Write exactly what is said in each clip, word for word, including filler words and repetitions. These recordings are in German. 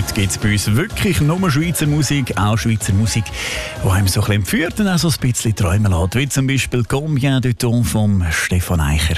Heute gibt es bei uns wirklich nur Schweizer Musik, auch Schweizer Musik, die einem so ein bisschen entführt und auch so ein bisschen träumen lässt. Wie zum Beispiel «Combien de temps» von Stefan Eicher.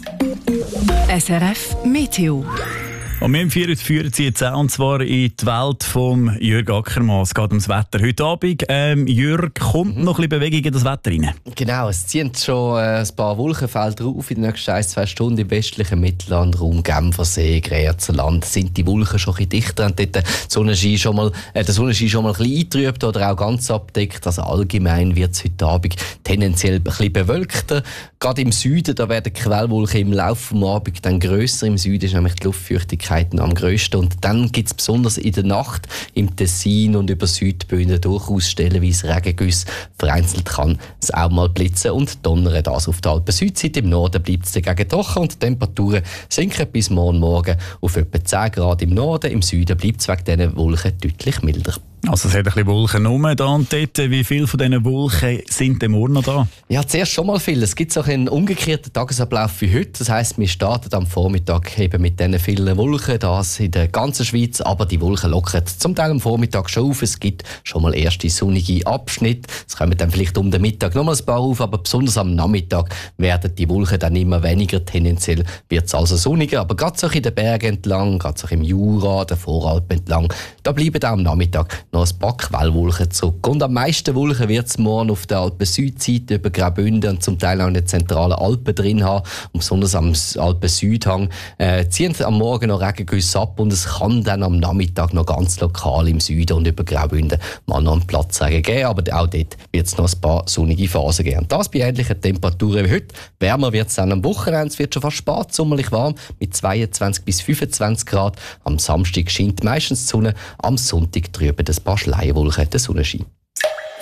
S R F Meteo. Und wir führen, führen Sie jetzt auch, und zwar in die Welt von Jürg Ackermann. Es geht ums Wetter heute Abend. Ähm, Jürg, kommt mhm. noch ein bisschen Bewegung in das Wetter rein? Genau, es ziehen schon äh, ein paar Wolkenfelder auf in den nächsten ein, zwei Stunden im westlichen Mittellandraum, Genfersee, Grenzerland sind die Wolken schon ein bisschen dichter und dort der Sonnenschein schon mal, äh, der Sonnenschein schon mal ein bisschen eingetrübt oder auch ganz abdeckt. Also allgemein wird es heute Abend tendenziell ein bisschen bewölkter. Gerade im Süden, da werden die Quellwolken im Laufe des Abends dann grösser. Im Süden ist nämlich die Luftfeuchtigkeit am grössten. Und dann gibt es besonders in der Nacht im Tessin und über Südböden durchaus stellenweise Regengüsse. Vereinzelt kann es auch mal blitzen und donnern. Das auf der Alpen-Südseite. Im Norden bleibt es dagegen trocken und die Temperaturen sinken bis morgen Morgen auf etwa zehn Grad im Norden. Im Süden bleibt es wegen diesen Wolken deutlich milder. Also es hat ein bisschen Wolken rum da und dort. Wie viele von diesen Wolken sind denn morgen noch da? Ja, zuerst schon mal viel. Es gibt auch einen umgekehrten Tagesablauf wie heute. Das heisst, wir starten am Vormittag eben mit diesen vielen Wolken, das in der ganzen Schweiz. Aber die Wolken lockern zum Teil am Vormittag schon auf. Es gibt schon mal erste sonnige Abschnitte. Es kommen dann vielleicht um den Mittag noch mal ein paar auf, aber besonders am Nachmittag werden die Wolken dann immer weniger. Tendenziell wird es also sonniger. Aber gerade so in den Bergen entlang, gerade so im Jura, der Voralpen entlang, da bleiben auch am Nachmittag noch ein paar Quellwolken zurück. Und am meisten Wolken wird es morgen auf der Alpen-Südseite über Graubünden und zum Teil auch in den zentralen Alpen drin haben. Und besonders am Alpen-Südhang äh, ziehen am Morgen noch Regengüsse ab und es kann dann am Nachmittag noch ganz lokal im Süden und über Graubünden mal noch einen Platzregen geben. Aber auch dort wird es noch ein paar sonnige Phasen geben. Und das bei ähnlichen Temperaturen wie heute. Wärmer wird es dann am Wochenende. Es wird schon fast spatsommerlich warm mit zweiundzwanzig bis fünfundzwanzig Grad. Am Samstag scheint meistens die Sonne, am Sonntag trüben das paar Schleierwolken den Sonnenschein.